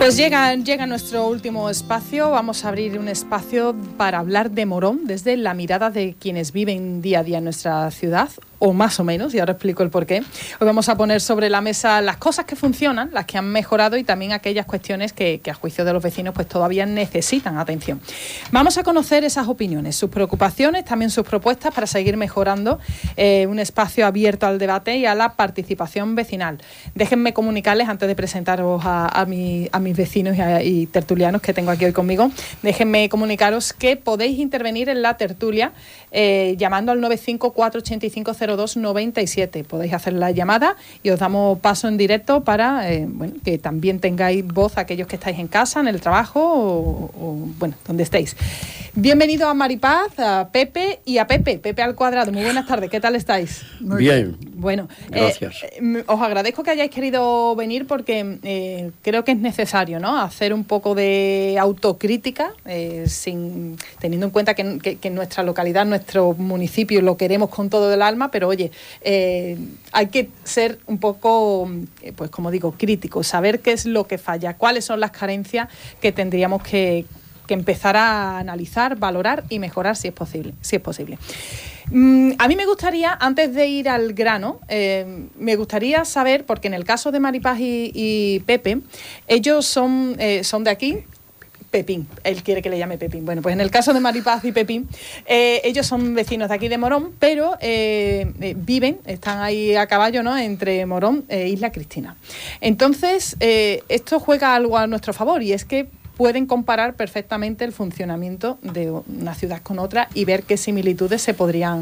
Pues llega nuestro último espacio. Vamos a abrir un espacio para hablar de Morón desde la mirada de quienes viven día a día en nuestra ciudad, o más o menos, y ahora explico el porqué. Hoy vamos a poner sobre la mesa las cosas que funcionan, las que han mejorado y también aquellas cuestiones que a juicio de los vecinos pues todavía necesitan atención. Vamos a conocer esas opiniones, sus preocupaciones, también sus propuestas para seguir mejorando, un espacio abierto al debate y a la participación vecinal. Déjenme comunicarles, antes de presentaros a mis vecinos y tertulianos que tengo aquí hoy conmigo, déjenme comunicaros que podéis intervenir en la tertulia llamando al 954850297. Podéis hacer la llamada y os damos paso en directo para que también tengáis voz aquellos que estáis en casa, en el trabajo o donde estéis. Bienvenido a Maripaz, a Pepe y a Pepe al cuadrado. Muy buenas tardes, ¿qué tal estáis? Muy bien. Bueno, gracias. Os agradezco que hayáis querido venir porque creo que es necesario, ¿no?, hacer un poco de autocrítica, teniendo en cuenta que en nuestra localidad, nuestro municipio, lo queremos con todo el alma, pero oye, hay que ser un poco, pues como digo, críticos, saber qué es lo que falla, cuáles son las carencias que tendríamos que empezar a analizar, valorar y mejorar si es posible. A mí me gustaría, antes de ir al grano, me gustaría saber, porque en el caso de Maripaz y Pepe, ellos son de aquí. Pepín, él quiere que le llame Pepín. Bueno, pues en el caso de Maripaz y Pepín, ellos son vecinos de aquí de Morón, pero están ahí a caballo, ¿no?, entre Morón e Isla Cristina. Entonces, esto juega algo a nuestro favor, y es que pueden comparar perfectamente el funcionamiento de una ciudad con otra y ver qué similitudes se podrían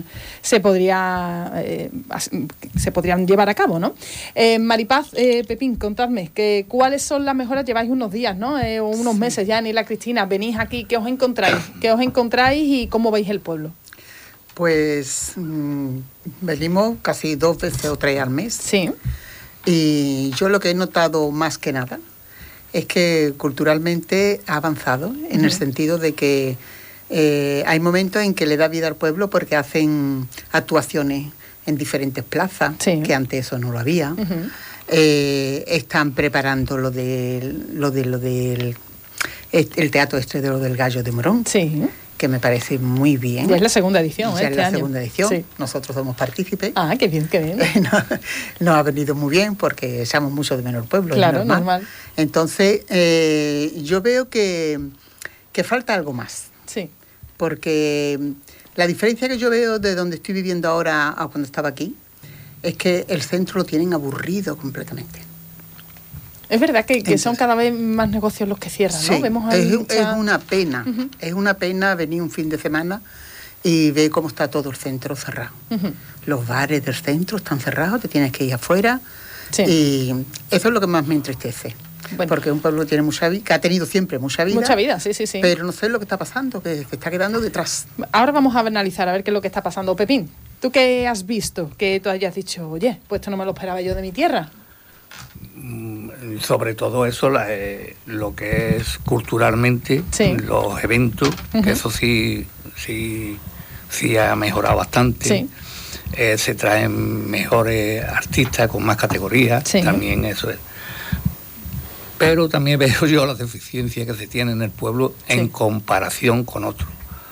llevar a cabo, ¿no? Maripaz, Pepín, contadme, ¿cuáles son las mejoras? Lleváis unos días, ¿no?, o unos meses ya en Isla Cristina. Venís aquí, ¿qué os encontráis? Y cómo veis el pueblo? Pues venimos casi 2 veces o 3 al mes. Sí. Y yo lo que he notado más que nada es que culturalmente ha avanzado, en el sentido de que hay momentos en que le da vida al pueblo porque hacen actuaciones en diferentes plazas, que antes eso no lo había. Están preparando lo del el teatro de lo del Gallo de Morón, que me parece muy bien. Ya es la segunda edición, ya es la año. segunda edición. Sí. Nosotros somos partícipes. Ah, qué bien. Nos ha venido muy bien porque echamos mucho de menos el pueblo. Claro, normal. Entonces, yo veo que falta algo más. Sí. Porque la diferencia que yo veo de donde estoy viviendo ahora a cuando estaba aquí es que el centro lo tienen aburrido completamente. Es verdad que son cada vez más negocios los que cierran, ¿no? Sí, Vemos es una pena. Es una pena venir un fin de semana y ver cómo está todo el centro cerrado. Los bares del centro están cerrados, te tienes que ir afuera. Sí. Y eso es lo que más me entristece. Bueno. Porque un pueblo tiene mucha vida, que ha tenido siempre mucha vida. Mucha vida, sí. Pero no sé lo que está pasando, que está quedando detrás. Ahora vamos a analizar a ver qué es lo que está pasando. Pepín, ¿tú qué has visto? Que tú hayas dicho, oye, pues esto no me lo esperaba yo de mi tierra. Sobre todo eso, lo que es culturalmente, los eventos, que eso sí ha mejorado bastante. Sí. Se traen mejores artistas con más categorías, también eso es. Pero también veo yo las deficiencias que se tienen en el pueblo en comparación con otros.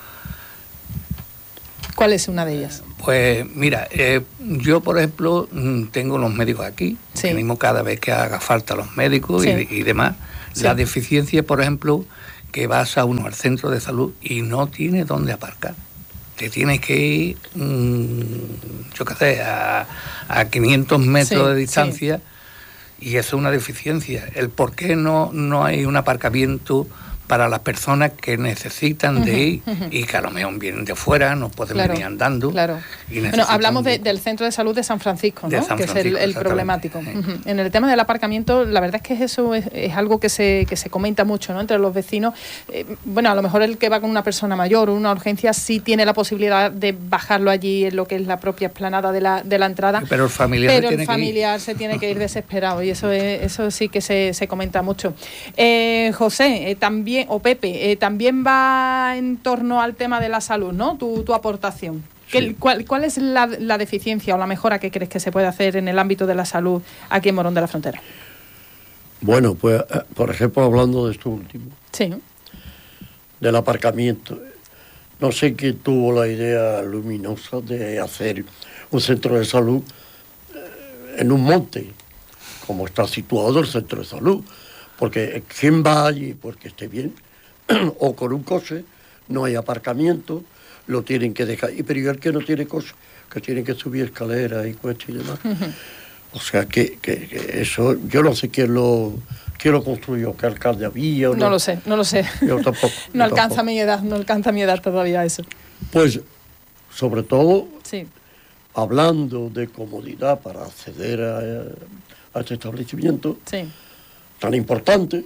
¿Cuál es una de ellas? Pues mira, yo por ejemplo tengo los médicos aquí, venimos cada vez que haga falta los médicos y demás. La deficiencia, por ejemplo, que vas a uno al centro de salud y no tienes dónde aparcar. Te tienes que ir, yo qué sé, a 500 metros de distancia y eso es una deficiencia. El por qué no hay un aparcamiento para las personas que necesitan de ir y que a lo mejor vienen de fuera, no pueden venir andando. Claro. Bueno, hablamos del Centro de Salud de San Francisco, ¿no? Que es el problemático. En el tema del aparcamiento, la verdad es que eso es algo que se comenta mucho, ¿no?, entre los vecinos. Bueno, a lo mejor el que va con una persona mayor o una urgencia sí tiene la posibilidad de bajarlo allí en lo que es la propia explanada de la entrada. Pero el familiar, se tiene que ir desesperado y eso sí que se comenta mucho. José, también, o Pepe, también va en torno al tema de la salud, ¿no? Tu aportación. ¿Cuál es la deficiencia o la mejora que crees que se puede hacer en el ámbito de la salud aquí en Morón de la Frontera? Bueno, pues, por ejemplo, hablando de esto último, sí, del aparcamiento, no sé quién tuvo la idea luminosa de hacer un centro de salud en un monte, como está situado el centro de salud, porque quien va allí, porque esté bien, o con un coche, no hay aparcamiento, lo tienen que dejar, pero y el que no tiene coche, que tiene que subir escaleras y cuestas y demás. O sea que eso, yo no sé quién lo construyó, qué alcalde había. No lo sé. Yo tampoco. No alcanza mi edad todavía eso. Pues, sobre todo, sí, hablando de comodidad para acceder a este establecimiento, sí, tan importante,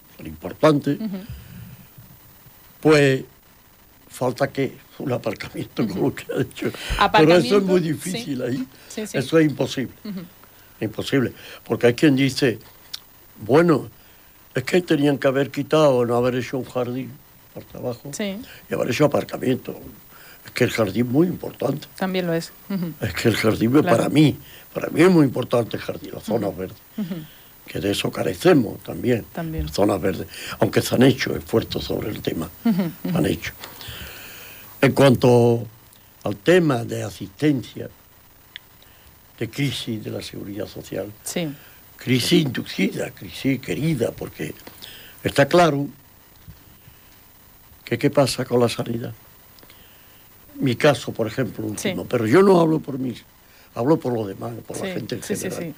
pues falta que un aparcamiento, como lo que ha dicho. Pero eso es muy difícil, sí, ahí. Sí. Eso es imposible. Imposible. Porque hay quien dice, bueno, es que tenían que haber quitado, no haber hecho un jardín por trabajo, sí, y haber hecho aparcamiento. Es que el jardín es muy importante. También lo es. Es que el jardín, claro, para mí es muy importante el jardín, las zonas verdes. Que de eso carecemos también. Zonas verdes. Aunque se han hecho esfuerzos sobre el tema. Se han hecho. En cuanto al tema de asistencia, de crisis de la seguridad social, sí, crisis inducida, crisis querida, porque está claro que qué pasa con la sanidad. Mi caso, por ejemplo, último, sí, pero yo no hablo por mí, hablo por los demás, por la gente en general. Sí.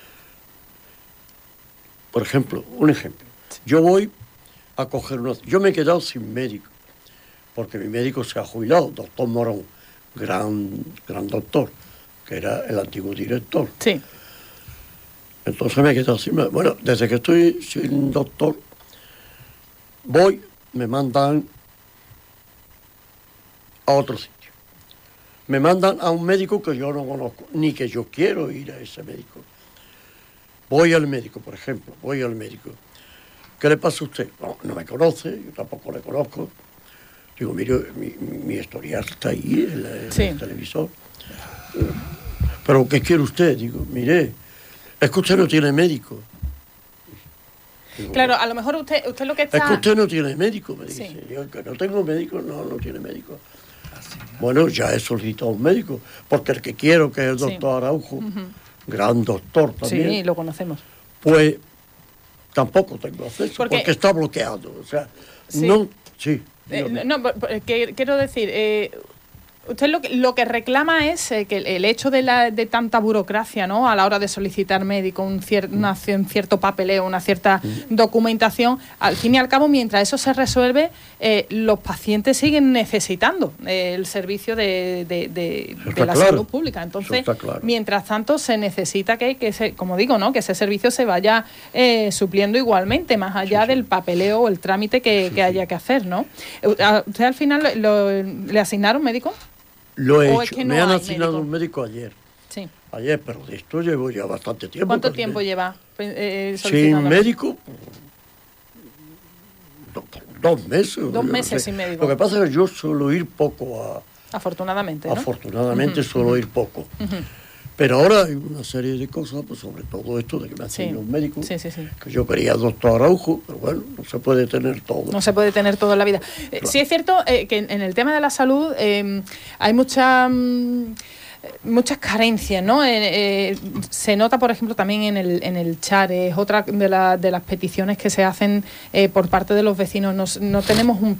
Por ejemplo, un ejemplo. Yo voy a coger yo me he quedado sin médico, porque mi médico se ha jubilado, doctor Morón, gran doctor, que era el antiguo director. Sí. Entonces me he quedado sin médico. Bueno, desde que estoy sin doctor, me mandan a otro sitio. Me mandan a un médico que yo no conozco, ni que yo quiero ir a ese médico. Voy al médico, por ejemplo, ¿Qué le pasa a usted? No me conoce, yo tampoco le conozco. Digo, mire, mi historial está ahí en el televisor. ¿Pero qué quiere usted? Digo, mire, es que usted no tiene médico. Digo, claro, a lo mejor usted lo que está... Es que usted no tiene médico, me dice. Sí. Yo, que no tengo médico, no tiene médico. Bueno, ya he solicitado un médico, porque el que quiero, que es el doctor Araujo, gran doctor también. Sí, lo conocemos. Pues tampoco tengo acceso, porque está bloqueado. O sea, sí. No, sí. Quiero decir, usted lo que reclama es que el hecho de tanta burocracia, ¿no?, a la hora de solicitar médico, un cierto papeleo, una cierta documentación, al fin y al cabo, mientras eso se resuelve, los pacientes siguen necesitando el servicio de la salud pública. Entonces, mientras tanto, se necesita como digo, ¿no?, que ese servicio se vaya supliendo igualmente, más allá del papeleo o el trámite que haya que hacer, ¿no? ¿Usted al final le asignaron médico? Lo he hecho. Me han asignado un médico ayer. Sí. Ayer, pero de esto llevo ya bastante tiempo. ¿Cuánto tiempo lleva sin médico? 2 meses. 2 meses sin médico. Lo que pasa es que yo suelo ir poco Afortunadamente, ¿no? Afortunadamente suelo ir poco. Pero ahora hay una serie de cosas, pues sobre todo esto de que me asigna un médico, que yo quería doctor Araujo, pero bueno, no se puede tener todo. No se puede tener todo en la vida. Claro. Sí es cierto que en el tema de la salud hay muchas carencias, ¿no? Se nota, por ejemplo, también en el chat, es otra de las peticiones que se hacen por parte de los vecinos. No tenemos un